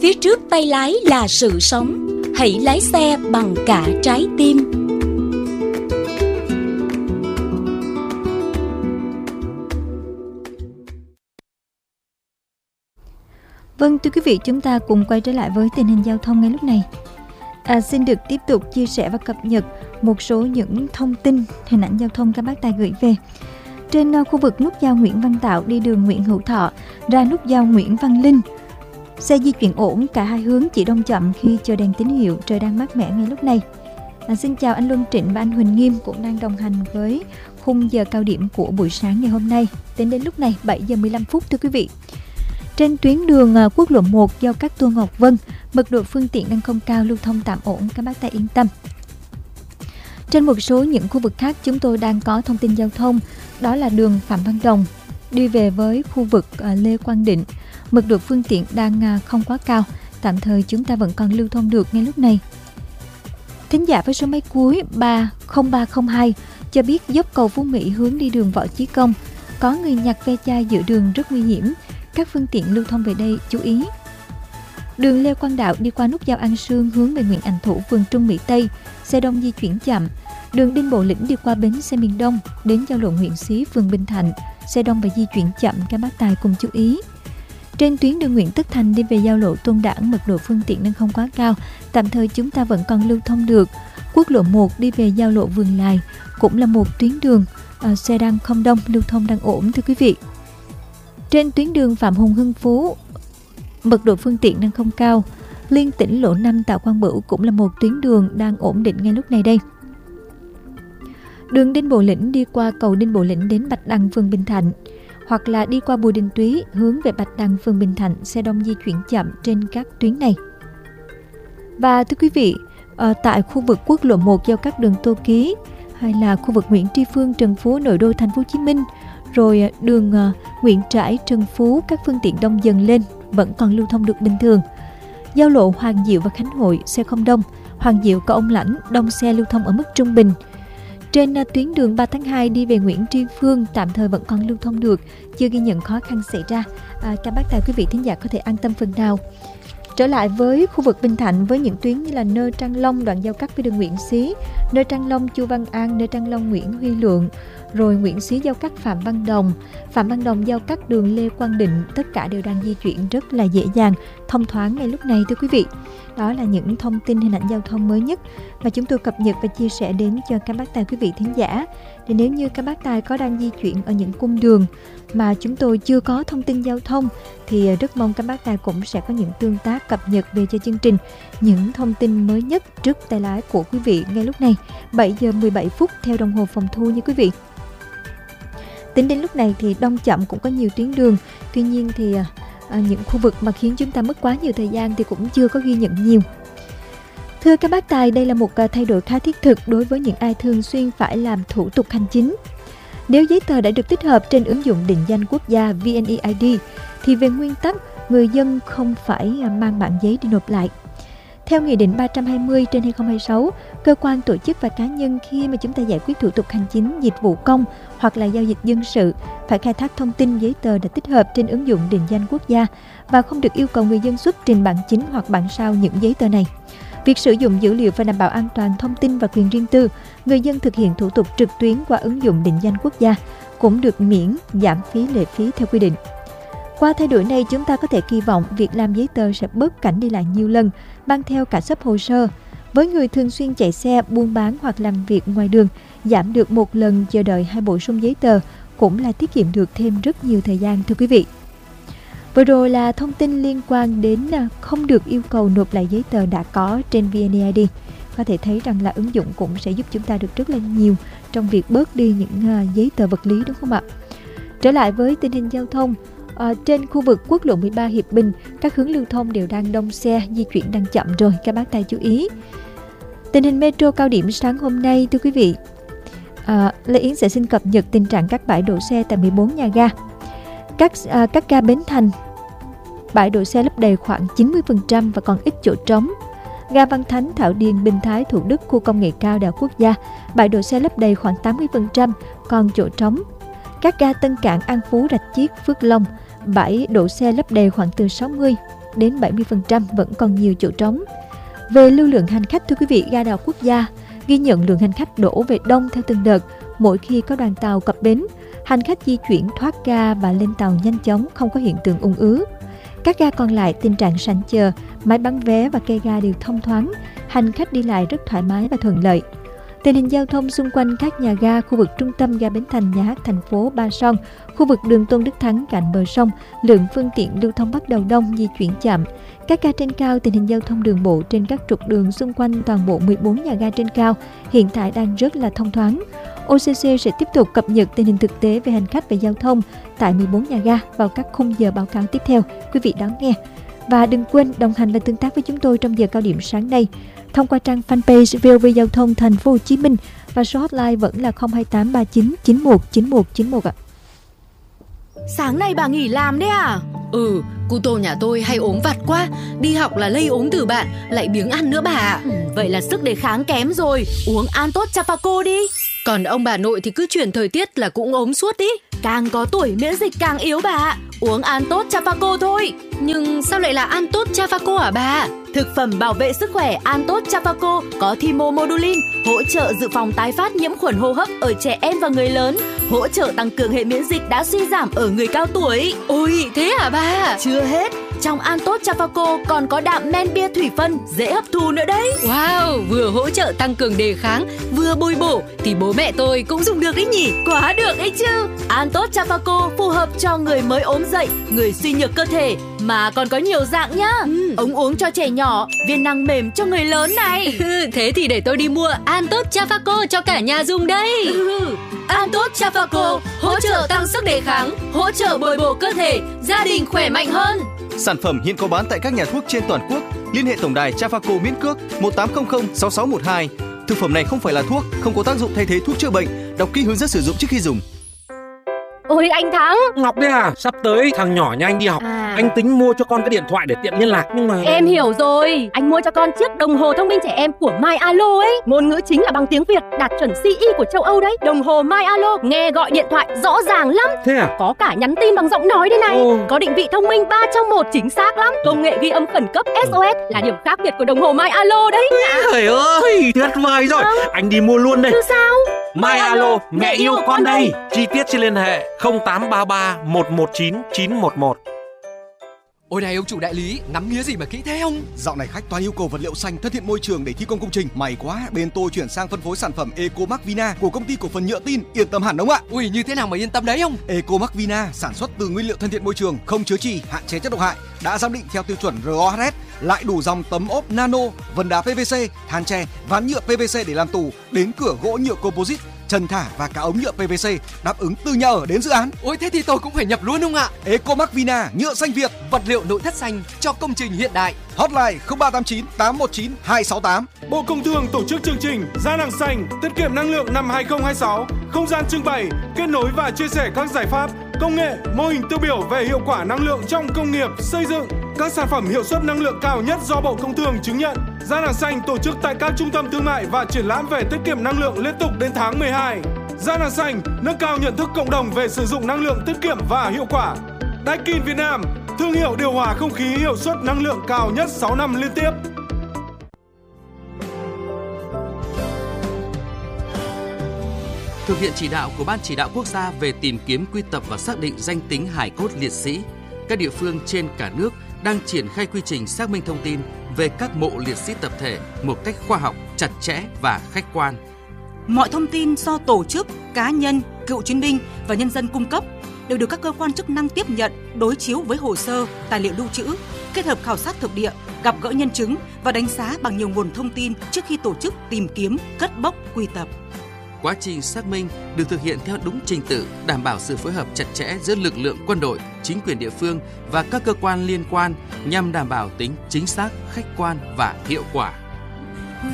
Phía trước tay lái là sự sống. Hãy lái xe bằng cả trái tim. Vâng, thưa quý vị, chúng ta cùng quay trở lại với tình hình giao thông ngay lúc này. Xin được tiếp tục chia sẻ và cập nhật một số những thông tin, hình ảnh giao thông các bác tài gửi về. Trên khu vực nút giao Nguyễn Văn Tạo đi đường Nguyễn Hữu Thọ ra nút giao Nguyễn Văn Linh, xe di chuyển ổn cả hai hướng, chỉ đông chậm khi chờ đèn tín hiệu, trời đang mát mẻ ngay lúc này. Xin chào anh Luân Trịnh và anh Huỳnh Nghiêm cũng đang đồng hành với khung giờ cao điểm của buổi sáng ngày hôm nay. Tính đến lúc này 7 giờ 15 phút thưa quý vị. Trên tuyến đường quốc lộ 1 giao cắt Tô Ngọc Vân, mật độ phương tiện đang không cao, lưu thông tạm ổn, các bác tài yên tâm. Trên một số những khu vực khác chúng tôi đang có thông tin giao thông, đó là đường Phạm Văn Đồng đi về với khu vực Lê Quang Định, mật độ phương tiện đang không quá cao, tạm thời chúng ta vẫn còn lưu thông được ngay lúc này. Thính giả với số máy cuối 30302 cho biết dốc cầu Phú Mỹ hướng đi đường Võ Chí Công có người nhặt ve chai giữa đường rất nguy hiểm, các phương tiện lưu thông về đây chú ý. Đường Lê Quang Đạo đi qua nút giao An Sương hướng về Nguyễn Ảnh Thủ, phường Trung Mỹ Tây, xe đông di chuyển chậm. Đường Đinh Bộ Lĩnh đi qua bến xe miền Đông đến giao lộ Nguyễn Xí, phường Bình Thạnh, xe đông và di chuyển chậm, các bác tài cùng chú ý. Trên tuyến đường Nguyễn Tất Thành đi về giao lộ Tôn Đản, mật độ phương tiện đang không quá cao, tạm thời chúng ta vẫn còn lưu thông được. Quốc lộ 1 đi về giao lộ Vườn Lài cũng là một tuyến đường, xe đang không đông, lưu thông đang ổn thưa quý vị. Trên tuyến đường Phạm Hùng Hưng Phú, mật độ phương tiện đang không cao. Liên tỉnh lộ 5 Tạ Quang Bửu cũng là một tuyến đường đang ổn định ngay lúc này đây. Đường Đinh Bộ Lĩnh đi qua cầu Đinh Bộ Lĩnh đến Bạch Đằng, phường Bình Thạnh, hoặc là đi qua Bùi Đình Túy hướng về Bạch Đằng, phường Bình Thạnh, xe đông di chuyển chậm trên các tuyến này. Và thưa quý vị, tại khu vực quốc lộ 1 giao các đường Tô Ký hay là khu vực Nguyễn Tri Phương, Trần Phú, nội đô thành phố Hồ Chí Minh, rồi đường Nguyễn Trãi, Trần Phú, các phương tiện đông dần lên, vẫn còn lưu thông được bình thường. Giao lộ Hoàng Diệu và Khánh Hội xe không đông, Hoàng Diệu có Ông Lãnh đông xe lưu thông ở mức trung bình. Trên tuyến đường 3 tháng 2 đi về Nguyễn Tri Phương tạm thời vẫn còn lưu thông được, chưa ghi nhận khó khăn xảy ra. Các bác tài quý vị thính giả có thể an tâm phần nào. Trở lại với khu vực Bình Thạnh với những tuyến như là Nơ Trang Long đoạn giao cắt với đường Nguyễn Xí, Nơ Trang Long Chu Văn An, Nơ Trang Long Nguyễn Huy Lượng, rồi Nguyễn Xí giao cắt Phạm Văn Đồng giao cắt đường Lê Quang Định, tất cả đều đang di chuyển rất là dễ dàng, thông thoáng ngay lúc này thưa quý vị. Đó là những thông tin hình ảnh giao thông mới nhất mà chúng tôi cập nhật và chia sẻ đến cho các bác tài quý vị thính giả. Thì nếu như các bác tài có đang di chuyển ở những cung đường mà chúng tôi chưa có thông tin giao thông thì rất mong các bác tài cũng sẽ có những tương tác cập nhật về cho chương trình, những thông tin mới nhất trước tay lái của quý vị ngay lúc này 7 giờ 17 phút theo đồng hồ phòng thu nha quý vị. Tính đến lúc này thì đông chậm cũng có nhiều tuyến đường, tuy nhiên thì những khu vực mà khiến chúng ta mất quá nhiều thời gian thì cũng chưa có ghi nhận nhiều. Thưa các bác tài, đây là một thay đổi khá thiết thực đối với những ai thường xuyên phải làm thủ tục hành chính. Nếu giấy tờ đã được tích hợp trên ứng dụng định danh quốc gia VNeID thì về nguyên tắc người dân không phải mang bản giấy đi nộp lại. Theo Nghị định 320/2026, cơ quan, tổ chức và cá nhân khi mà chúng ta giải quyết thủ tục hành chính, dịch vụ công hoặc là giao dịch dân sự phải khai thác thông tin giấy tờ đã tích hợp trên ứng dụng định danh quốc gia và không được yêu cầu người dân xuất trình bản chính hoặc bản sao những giấy tờ này. Việc sử dụng dữ liệu và đảm bảo an toàn thông tin và quyền riêng tư, người dân thực hiện thủ tục trực tuyến qua ứng dụng định danh quốc gia cũng được miễn giảm phí lệ phí theo quy định. Qua thay đổi này, chúng ta có thể kỳ vọng việc làm giấy tờ sẽ bớt cảnh đi lại nhiều lần, mang theo cả xấp hồ sơ. Với người thường xuyên chạy xe, buôn bán hoặc làm việc ngoài đường, giảm được một lần chờ đợi hay bổ sung giấy tờ cũng là tiết kiệm được thêm rất nhiều thời gian thưa quý vị. Vừa rồi là thông tin liên quan đến không được yêu cầu nộp lại giấy tờ đã có trên VNeID. Có thể thấy rằng là ứng dụng cũng sẽ giúp chúng ta được rất là nhiều trong việc bớt đi những giấy tờ vật lý, đúng không ạ? Trở lại với tình hình giao thông, trên khu vực quốc lộ 13 Hiệp Bình, các hướng lưu thông đều đang đông xe, di chuyển đang chậm rồi, các bác tài chú ý. Tình hình metro cao điểm sáng hôm nay thưa quý vị, Lê Yến sẽ xin cập nhật tình trạng các bãi đỗ xe tại 14 nhà ga. Các ga Bến Thành, bãi đỗ xe lấp đầy khoảng 90% và còn ít chỗ trống. Ga Văn Thánh, Thảo Điền, Bình Thái, Thủ Đức, khu công nghệ cao Đại học Quốc gia, bãi đỗ xe lấp đầy khoảng 80%, còn chỗ trống. Các ga Tân Cảng, An Phú, Rạch Chiếc, Phước Long, bãi đỗ xe lấp đầy khoảng từ 60 đến 70% vẫn còn nhiều chỗ trống. Về lưu lượng hành khách, thưa quý vị, ga đảo Quốc gia ghi nhận lượng hành khách đổ về đông theo từng đợt. Mỗi khi có đoàn tàu cập bến, hành khách di chuyển thoát ga và lên tàu nhanh chóng, không có hiện tượng ùn ứ. Các ga còn lại tình trạng sảnh chờ, máy bán vé và cây ga đều thông thoáng, hành khách đi lại rất thoải mái và thuận lợi. Tình hình giao thông xung quanh các nhà ga, khu vực trung tâm ga Bến Thành, nhà hát thành phố Ba Son, khu vực đường Tôn Đức Thắng cạnh bờ sông, lượng phương tiện lưu thông bắt đầu đông, di chuyển chậm. Các ga trên cao, tình hình giao thông đường bộ trên các trục đường xung quanh toàn bộ 14 nhà ga trên cao hiện tại đang rất là thông thoáng. OCC sẽ tiếp tục cập nhật tình hình thực tế về hành khách và giao thông tại 14 nhà ga vào các khung giờ báo cáo tiếp theo. Quý vị đón nghe. Và đừng quên đồng hành và tương tác với chúng tôi trong giờ cao điểm sáng nay thông qua trang fanpage VOV Giao thông Thành phố Hồ Chí Minh và số hotline vẫn là 02839 919191 ạ. Sáng nay bà nghỉ làm đấy à? Cu tô nhà tôi hay ốm vặt quá, đi học là lây ốm từ bạn, lại biếng ăn nữa bà ạ. Vậy là sức đề kháng kém rồi, uống Antot Chafaco đi. Còn ông bà nội thì cứ chuyển thời tiết là cũng ốm suốt ý. Càng có tuổi miễn dịch càng yếu bà ạ. Uống Antot Chafaco thôi. Nhưng sao lại là Antot Chafaco hả bà? Thực phẩm bảo vệ sức khỏe Antot Chafaco có thymomodulin, hỗ trợ dự phòng tái phát nhiễm khuẩn hô hấp ở trẻ em và người lớn, hỗ trợ tăng cường hệ miễn dịch đã suy giảm ở người cao tuổi. Ôi, thế hả bà? Chưa hết, trong Antot Chafaco còn có đạm men bia thủy phân dễ hấp thu nữa đấy. Wow, vừa hỗ trợ tăng cường đề kháng, vừa bồi bổ thì bố mẹ tôi cũng dùng được đấy nhỉ? Quá được ấy chứ. Antot Chafaco phù hợp cho người mới ốm dậy, người suy nhược cơ thể, mà còn có nhiều dạng nhá. Ống uống cho trẻ nhỏ, viên nang mềm cho người lớn này. Thế thì để tôi đi mua Antot Chafaco cho cả nhà dùng đây. Antot Chafaco hỗ trợ tăng sức đề kháng, hỗ trợ bồi bổ cơ thể, gia đình khỏe mạnh hơn. Sản phẩm hiện có bán tại các nhà thuốc trên toàn quốc. Liên hệ tổng đài Chafaco miễn cước 1800 6612. Thực phẩm này không phải là thuốc, không có tác dụng thay thế thuốc chữa bệnh. Đọc kỹ hướng dẫn sử dụng trước khi dùng. Ôi anh Thắng. Ngọc đấy à? Sắp tới thằng nhỏ nhà anh đi học. Anh tính mua cho con cái điện thoại để tiện liên lạc, nhưng mà... Em hiểu rồi. Anh mua cho con chiếc đồng hồ thông minh trẻ em của MyAlo ấy. Ngôn ngữ chính là bằng tiếng Việt, đạt chuẩn CE của châu Âu đấy. Đồng hồ MyAlo nghe gọi điện thoại rõ ràng lắm. Thế à? Có cả nhắn tin bằng giọng nói đây này. Có định vị thông minh 3 trong 1 chính xác lắm. Công nghệ ghi âm khẩn cấp SOS là điểm khác biệt của đồng hồ MyAlo đấy. Trời ơi, tuyệt vời rồi. Anh đi mua luôn đây. Chứ sao? MyAlo, mẹ yêu con đây. Chi tiết xin liên hệ 0833 119 911. Ôi này ông chủ đại lý, ngắm nghía gì mà kỹ thế không? Dạo này khách toàn yêu cầu vật liệu xanh thân thiện môi trường để thi công công trình. May quá, bên tôi chuyển sang phân phối sản phẩm Ecomark Vina của công ty cổ phần nhựa tin, yên tâm hẳn ông ạ. Ui, như thế nào mà yên tâm đấy không? Ecomark Vina sản xuất từ nguyên liệu thân thiện môi trường, không chứa chì, hạn chế chất độc hại, đã giám định theo tiêu chuẩn RoHS, lại đủ dòng tấm ốp nano, vân đá PVC, than tre, ván nhựa PVC để làm tủ, đến cửa gỗ nhựa composite, trần thả và cả ống nhựa PVC, đáp ứng từ nhà ở đến dự án. Ôi thế thì tôi cũng phải nhập luôn không ạ? Ecomark Vina, nhựa xanh Việt, vật liệu nội thất xanh cho công trình hiện đại. Hotline 0389 819 268. Bộ Công Thương tổ chức chương trình Gia Năng Xanh tiết kiệm năng lượng năm 2026, không gian trưng bày, kết nối và chia sẻ các giải pháp, công nghệ, mô hình tiêu biểu về hiệu quả năng lượng trong công nghiệp, xây dựng, các sản phẩm hiệu suất năng lượng cao nhất do Bộ Công Thương chứng nhận. Gia Năng Xanh tổ chức tại các trung tâm thương mại và triển lãm về tiết kiệm năng lượng liên tục đến tháng 12. Gia Năng Xanh nâng cao nhận thức cộng đồng về sử dụng năng lượng tiết kiệm và hiệu quả. Daikin Việt Nam, thương hiệu điều hòa không khí hiệu suất năng lượng cao nhất 6 năm liên tiếp. Thực hiện chỉ đạo của Ban Chỉ đạo Quốc gia về tìm kiếm, quy tập và xác định danh tính hài cốt liệt sĩ, các địa phương trên cả nước đang triển khai quy trình xác minh thông tin về các mộ liệt sĩ tập thể một cách khoa học, chặt chẽ và khách quan. Mọi thông tin do tổ chức, cá nhân, cựu chiến binh và nhân dân cung cấp đều được các cơ quan chức năng tiếp nhận, đối chiếu với hồ sơ, tài liệu lưu trữ, kết hợp khảo sát thực địa, gặp gỡ nhân chứng và đánh giá bằng nhiều nguồn thông tin trước khi tổ chức tìm kiếm, cất bốc, quy tập. Quá trình xác minh được thực hiện theo đúng trình tự, đảm bảo sự phối hợp chặt chẽ giữa lực lượng quân đội, chính quyền địa phương và các cơ quan liên quan nhằm đảm bảo tính chính xác, khách quan và hiệu quả.